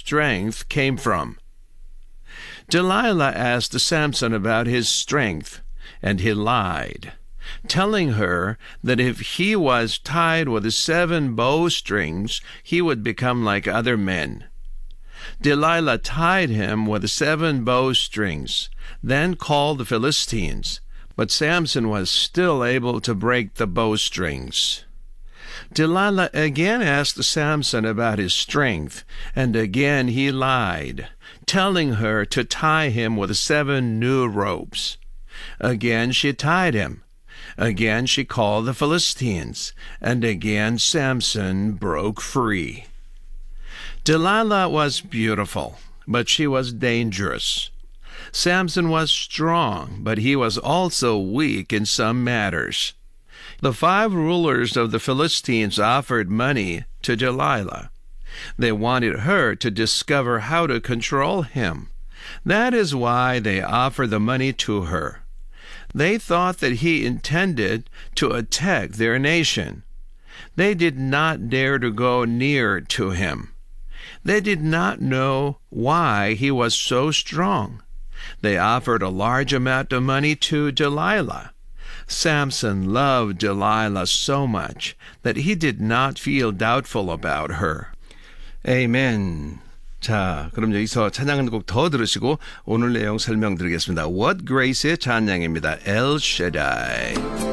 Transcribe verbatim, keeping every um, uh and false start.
strength came from. Delilah asked Samson about his strength, and he lied, telling her that if he was tied with seven bowstrings, he would become like other men. Delilah tied him with seven bowstrings, then called the Philistines, but Samson was still able to break the bowstrings. Delilah again asked Samson about his strength, and again he lied, telling her to tie him with seven new ropes. Again she tied him. Again she called the Philistines, and again Samson broke free. Delilah was beautiful, but she was dangerous. Samson was strong, but he was also weak in some matters. The five rulers of the Philistines offered money to Delilah. They wanted her to discover how to control him. That is why they offered the money to her. They thought that he intended to attack their nation. They did not dare to go near to him. They did not know why he was so strong. They offered a large amount of money to Delilah. Samson loved Delilah so much that he did not feel doubtful about her. Amen. 자, 그럼 여기서 찬양 한 곡 더 들으시고 오늘 내용 설명드리겠습니다. What Grace의 찬양입니다. El Shaddai.